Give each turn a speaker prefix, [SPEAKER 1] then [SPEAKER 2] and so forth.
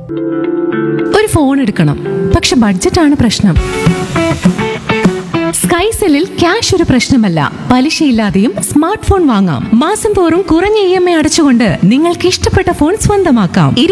[SPEAKER 1] ഒരു ഫോൺ എടുക്കണം, പക്ഷെ ബഡ്ജറ്റാണ് പ്രശ്നം. സ്കൈസെല്ലിൽ ക്യാഷ് ഒരു പ്രശ്നമല്ല. പലിശയില്ലാതെയും സ്മാർട്ട് ഫോൺ വാങ്ങാം. മാസം തോറും കുറഞ്ഞ EMI അടച്ചുകൊണ്ട് നിങ്ങൾക്ക് ഇഷ്ടപ്പെട്ട ഫോൺ സ്വന്തമാക്കാം.